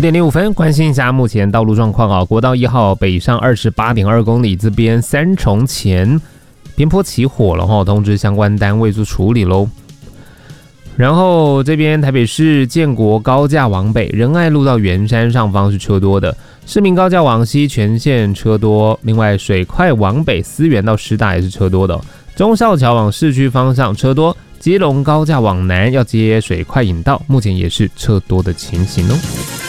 点05分，关心一下目前道路状况啊。国道1号北上28.2公里，这边三重前边坡起火了哈，通知相关单位做处理喽。然后这边台北市建国高架往北，仁爱路到圆山上方是车多的，市民高架往西全线车多，另外水快往北思源到师大也是车多的，忠孝桥往市区方向车多，基隆高架往南要接水快引道，目前也是车多的情形哦。